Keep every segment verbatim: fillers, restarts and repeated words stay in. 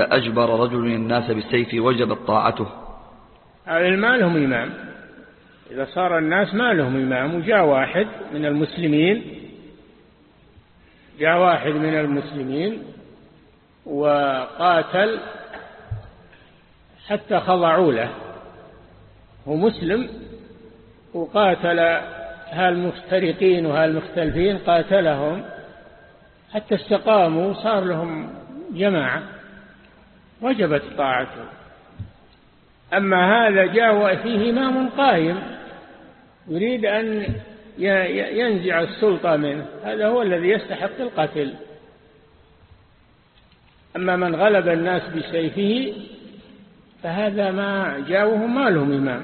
أجبر رجل الناس بالسيف وجبت طاعته. ما لهم إمام، إذا صار الناس ما لهم إمام، وجاء واحد من المسلمين جاء واحد من المسلمين وقاتل حتى خضعوا له، هو مسلم وقاتل هالمفترقين وهالمختلفين، قاتلهم حتى استقاموا صار لهم جماعة وجبت طاعته. أما هذا جاء فيه إمام قائم يريد أن ينزع السلطة منه، هذا هو الذي يستحق القتل. أما من غلب الناس بسيفه فهذا ما جاءوهم ما لهم إمام،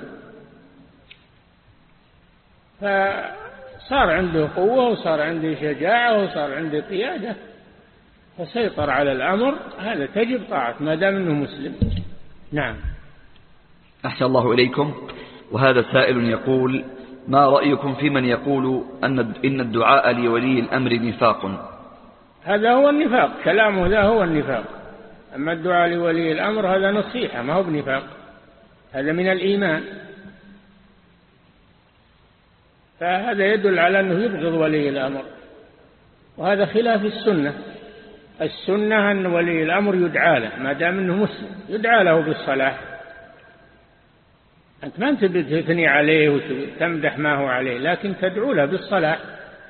فصار عنده قوة وصار عنده شجاعة وصار عنده قيادة فسيطر على الأمر، هذا تجب طاعة ما دام أنه مسلم. نعم. أحسن الله إليكم. وهذا سائل يقول: ما رأيكم في من يقول أن إن الدعاء لولي الأمر نفاق؟ هذا هو النفاق، كلامه ذا هو النفاق. أما الدعاء لولي الأمر هذا نصيحة ما هو بنفاق، هذا من الإيمان، فهذا يدل على أنه يبغض ولي الأمر، وهذا خلاف السنة. السنة أن ولي الأمر يدعى له ما دام أنه مسلم، يدعى له بالصلاح. أنت ما أنت بتثني عليه وتمدح ما هو عليه، لكن تدعو له بالصلاح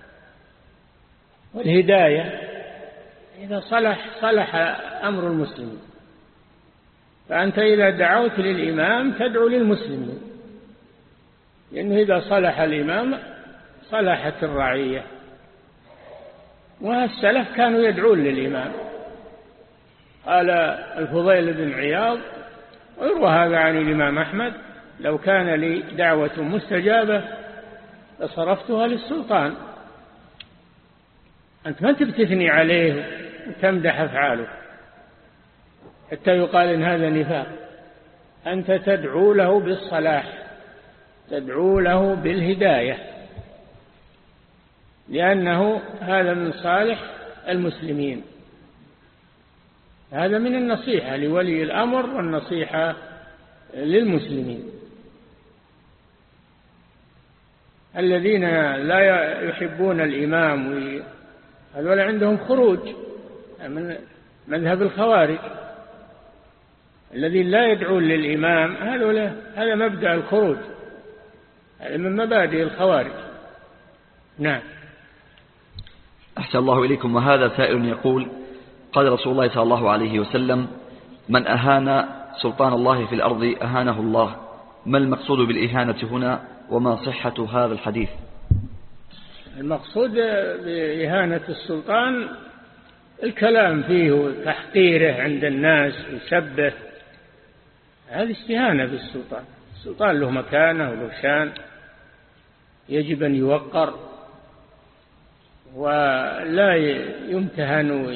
والهداية. إذا صلح صلح أمر المسلمين، فأنت إذا دعوت للإمام تدعو للمسلمين، لأنه إذا صلح الإمام صلحت الرعية. والسلف كانوا يدعون للإمام. قال الفضيل بن عياض، ويروى هذا عن الإمام أحمد: لو كان لي دعوة مستجابة لصرفتها للسلطان. أنت ما تبتثني عليه وتمدح أفعاله حتى يقال إن هذا نفاق. أنت تدعو له بالصلاح، تدعو له بالهداية، لأنه هذا من صالح المسلمين. هذا من النصيحة لولي الأمر والنصيحة للمسلمين. الذين لا يحبون الإمام هذول عندهم خروج من مذهب الخوارج. الذين لا يدعون للإمام هذول هذا مبدأ الخروج، هذا من مبادئ الخوارج. نعم. أحسن الله إليكم. وهذا سائل يقول: قال رسول الله صلى الله عليه وسلم: من أهان سلطان الله في الأرض أهانه الله. ما المقصود بالإهانة هنا، وما صحة هذا الحديث؟ المقصود بإهانة السلطان الكلام فيه وتحقيره عند الناس وسبه، هذه استهانة بالسلطان. السلطان له مكانه وله شان، يجب أن يوقر ولا يمتهن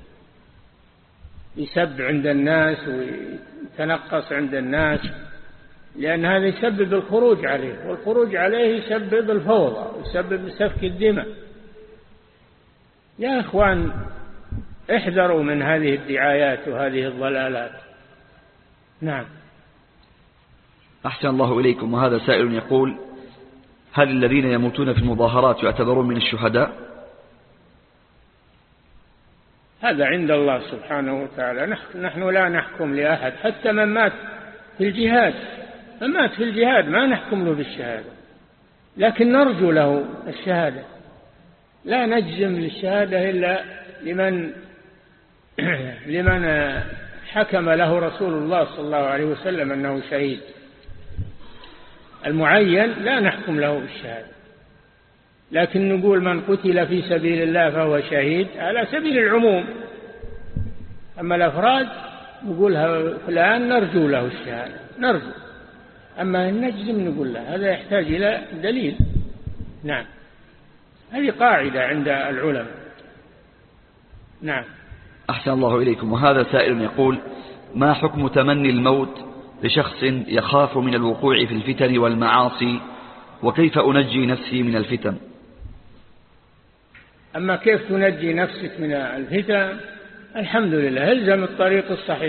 ويسب عند الناس ويتنقص عند الناس، لأن هذا يسبب الخروج عليه، والخروج عليه يسبب الفوضى ويسبب سفك الدماء. يا إخوان احذروا من هذه الدعايات وهذه الضلالات. نعم. أحسن الله إليكم. وهذا سائل يقول: هل الذين يموتون في المظاهرات يعتبرون من الشهداء؟ هذا عند الله سبحانه وتعالى، نحن لا نحكم لأحد. حتى من مات في الجهاد، من مات في الجهاد ما نحكم له بالشهادة، لكن نرجو له الشهادة. لا نجزم للشهادة إلا لمن لمن حكم له رسول الله صلى الله عليه وسلم أنه شهيد. المعين لا نحكم له بالشهادة، لكن نقول من قتل في سبيل الله فهو شهيد على سبيل العموم. أما الأفراد نقول فلان نرجو له الشهادة، نرجو. أما النجزم نقول له، هذا يحتاج إلى دليل. نعم. هذه قاعدة عند العلماء. نعم. أحسن الله إليكم. وهذا سائل يقول: ما حكم تمني الموت لشخص يخاف من الوقوع في الفتن والمعاصي، وكيف أنجي نفسي من الفتن؟ أما كيف تنجي نفسك من الفتن، الحمد لله، الزم الطريق الصحيح.